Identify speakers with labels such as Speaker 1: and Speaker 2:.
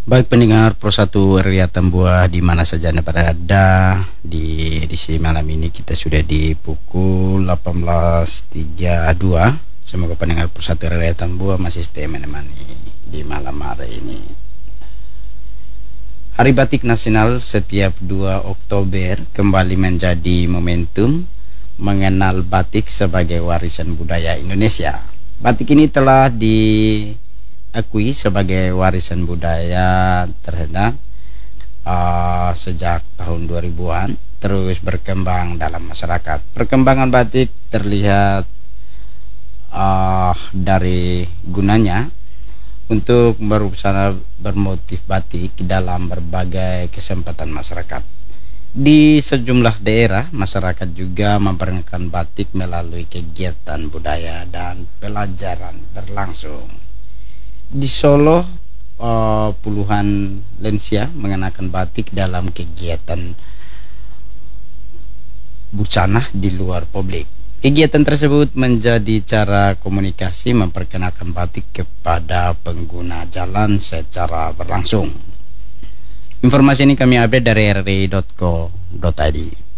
Speaker 1: Baik pendengar Pro 1 RRI Atambua di mana saja Anda berada, di edisi malam ini kita sudah di pukul 18.32. Semoga pendengar Pro 1 RRI Atambua masih stay menemani di malam hari ini. Hari Batik Nasional setiap 2 Oktober kembali menjadi momentum mengenal batik sebagai warisan budaya Indonesia. Batik ini telah diakui sebagai warisan budaya terhadap sejak tahun 2000-an, terus berkembang dalam masyarakat. Perkembangan batik terlihat dari gunanya untuk berusaha bermotif batik dalam berbagai kesempatan masyarakat. Di sejumlah daerah, masyarakat juga memperkenalkan batik melalui kegiatan budaya dan pelajaran berlangsung. Di Solo, puluhan lansia mengenakan batik dalam kegiatan busana di luar publik. Kegiatan tersebut menjadi cara komunikasi memperkenalkan batik kepada pengguna jalan secara berlangsung. Informasi ini kami update dari rri.co.id.